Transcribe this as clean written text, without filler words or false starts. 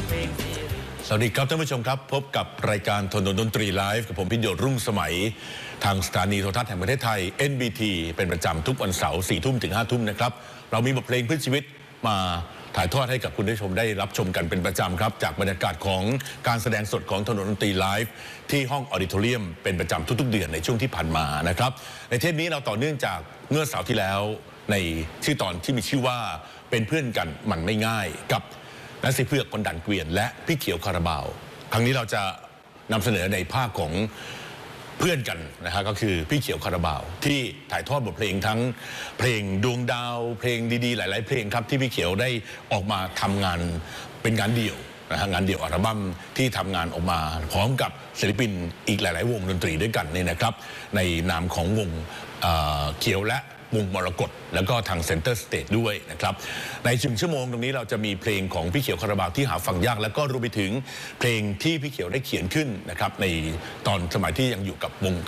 สวัสดีครับท่านผู้ชมครับพบกับรายการถนนดนตรีไลฟ์กับผมพิโยรุ่งสมัยทางสถานีโทรทัศน์แห่งประเทศไทย NBT เป็นประจำทุกวันเสาร์ 4 ทุ่มถึง 5 ทุ่มนะครับเรามีบทเพลงเพื่อชีวิตมาถ่ายทอดให้กับคุณผู้ชมได้รับชมกันเป็นประจำครับจากบรรยากาศของการแสดงสดของถนนดนตรีไลฟ์ที่ห้องออดิโทเรียมเป็นประจำทุกๆเดือนในช่วงที่ผ่านมานะครับในเทปนี้เราต่อเนื่องจากเมื่อเสาร์ที่แล้วในชื่อตอนที่มีชื่อว่าเป็นเพื่อนกันมันไม่ง่ายกับนัทสิเพือกคนดันเกวียนและพี่เขียวคาราบาวครั้งนี้เราจะนำเสนอในภาคของเพื่อนกันนะครับก็คือพี่เขียวคาราบาวที่ถ่ายทอดบทเพลงทั้งเพลงดวงดาวเพลงดีๆหลายๆเพลงครับที่พี่เขียวได้ออกมาทำงานเป็นงานเดี่ยวนะฮะงานเดี่ยวอัลบั้มที่ทำงานออกมาพร้อมกับศิลปินอีกหลายๆวงดนตรีด้วยกันเนี่ยนะครับในนามของวงเขียวและวงมรกตแล้วก็ทางเซ็นเตอร์สเตจด้วยนะครับใน1 ชั่วโมงตรงนี้เราจะมีเพลงของพี่เขียวคาราบาวที่หาฟังยากแล้วก็รวมไปถึงเพลงที่พี่เขียวได้เขียนขึ้นนะครับในตอนสมัยที่ยังอยู่กับวง